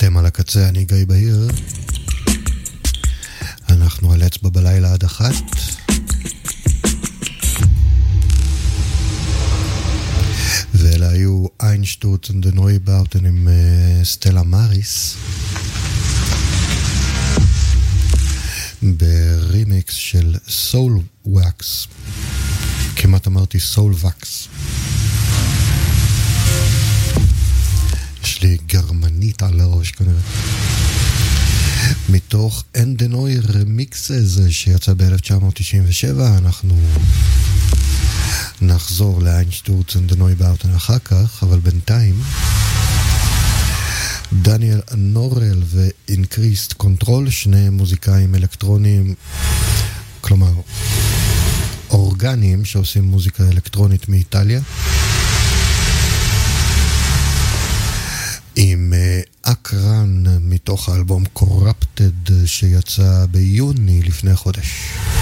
אתם על הקצה, אני גיא בהיר. אנחנו על אצבע בלילה עד 1. ואלה היו איינשטוט and the Neubauten עם סטלה מאריס ברימיקס של סול וקס. כמעט אמרתי סול וקס. יש לי גרמנית על הראש כנראה. מתוך And the Noy Remixes שיצא ב-1997. אנחנו נחזור לאיינשטוט and the Neubauten אחר כך, אבל בינתיים דניאל נורל ואינקריסט קונטרול, שני מוזיקאים אלקטרוניים, כלומר אורגניים שעושים מוזיקה אלקטרונית מאיטליה, עם אקרן מתוך האלבום Corrupted שיצא ביוני לפני חודש.